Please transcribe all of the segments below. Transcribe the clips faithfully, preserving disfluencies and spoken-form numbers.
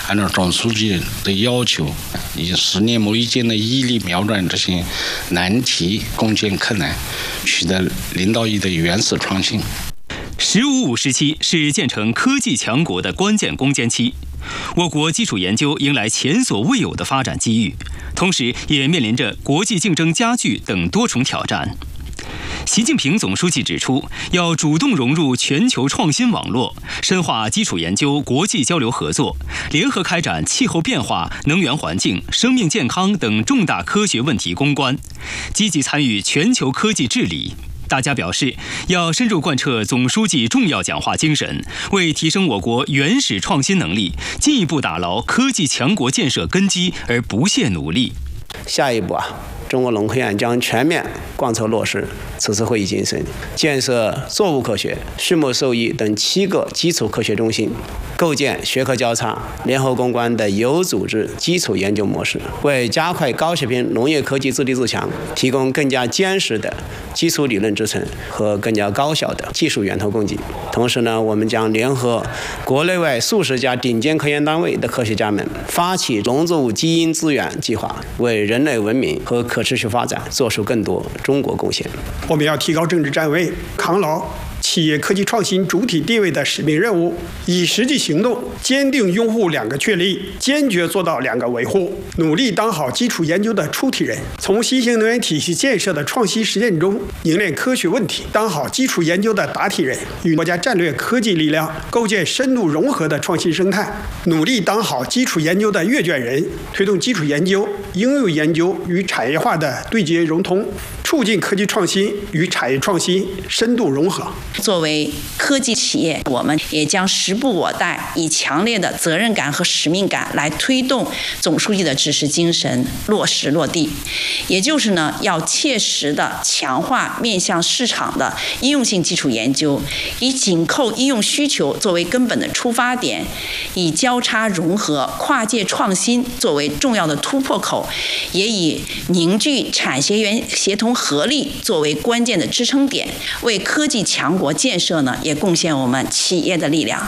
按照总书记的要求，以十年磨一剑的毅力瞄准这些难题，攻坚克难，取得领导意义的原始创新。 十五五时期是建成科技强国的关键攻坚期，我国基础研究迎来前所未有的发展机遇，同时也面临着国际竞争加剧等多重挑战。习近平总书记指出，要主动融入全球创新网络，深化基础研究国际交流合作，联合开展气候变化、能源环境、生命健康等重大科学问题攻关，积极参与全球科技治理。大家表示，要深入贯彻总书记重要讲话精神，为提升我国原始创新能力，进一步打牢科技强国建设根基而不懈努力。 下一步啊，中国农科院将全面贯彻落实此次会议精神，建设作物科学、畜牧兽医等七个基础科学中心，构建学科交叉、联合攻关的有组织基础研究模式，为加快高水平农业科技自立自强提供更加坚实的基础理论支撑和更加高效的技术源头供给。同时呢，我们将联合国内外数十家顶尖科研单位的科学家们，发起农作物基因资源计划，为人类文明和可持续发展做出更多中国贡献。 我们要提高政治站位，扛牢企业科技创新主体地位的使命任务，以实际行动坚定拥护两个确立，坚决做到两个维护，努力当好基础研究的出题人，从新型能源体系建设的创新实践中凝练科学问题，当好基础研究的答题人，与国家战略科技力量构建深度融合的创新生态，努力当好基础研究的阅卷人，推动基础研究、应用研究与产业化的对接融通，促进科技创新与产业创新深度融合。 作为科技企业，我们也将时不我待，以强烈的责任感和使命感来推动总书记的指示精神落实落地。也就是呢，要切实的强化面向市场的应用性基础研究，以紧扣应用需求作为根本的出发点，以交叉融合、跨界创新作为重要的突破口，也以凝聚产学研协同合力作为关键的支撑点，为科技强国建设呢，也贡献我们企业的力量。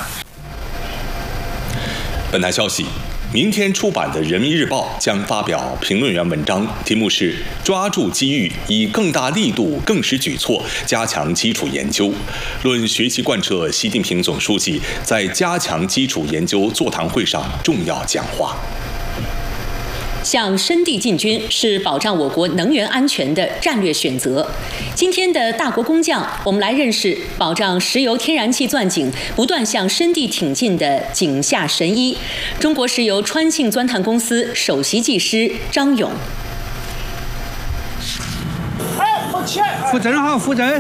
本台消息，明天出版的《人民日报》将发表评论员文章，题目是“抓住机遇，以更大力度、更实举措加强基础研究”，论学习贯彻习近平总书记在加强基础研究座谈会上重要讲话。 向深地进军是保障我国能源安全的战略选择。今天的大国工匠，我们来认识保障石油天然气钻井不断向深地挺进的井下神医——中国石油川庆钻探公司首席技师张勇。 扶正好，扶正。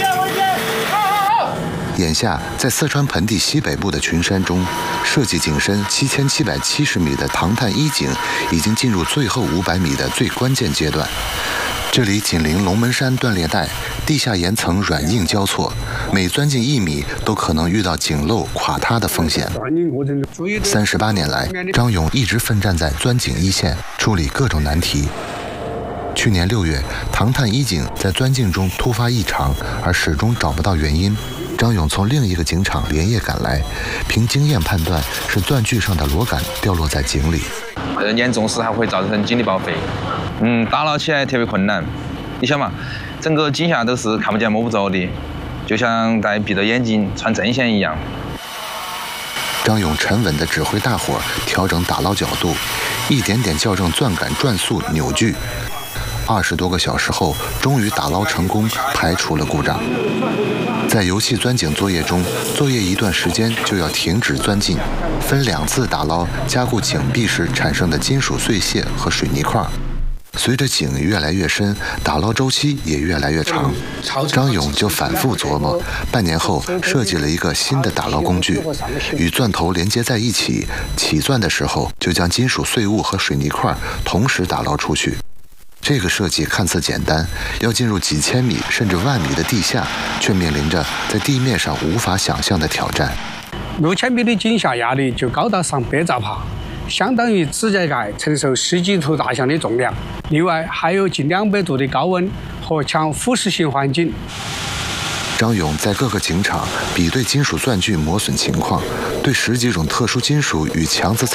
眼下，在四川盆地西北部的群山中，设计井深七千七百七十米的唐探一井已经进入最后五百米的最关键阶段。这里紧邻龙门山断裂带，地下岩层软硬交错，每钻进一米都可能遇到井漏垮塌的风险。三十八年来，张勇一直奋战在钻井一线，处理各种难题。去年六月，唐探一井在钻井中突发异常，而始终找不到原因。张勇从另一个井场连夜赶来，凭经验判断是钻具上的螺杆掉落在井里。 呃，严重时还会造成井里报废，嗯，打捞起来特别困难。你想嘛，整个井下都是看不见摸不着的，就像戴闭着眼睛穿针线一样。 张勇沉稳地指挥大伙调整打捞角度，一点点校正钻杆转速扭矩。二十多个小时后，终于打捞成功，排除了故障。在油气钻井作业中，作业一段时间就要停止钻进，分两次打捞加固井壁时产生的金属碎屑和水泥块。随着井越来越深，打捞周期也越来越长。张勇就反复琢磨，半年后设计了一个新的打捞工具，与钻头连接在一起，起钻的时候就将金属碎物和水泥块同时打捞出去。这个设计看似简单，要进入几千米甚至万米的地下，却面临着在地面上无法想象的挑战。 六千米的井下压力就高达上百兆帕，相当于指甲盖承受十几头大象的重量。另外还有近两百度的高温和强腐蚀性环境。 张勇在各个井场比对金属钻具磨损情况，对十几种特殊金属与强子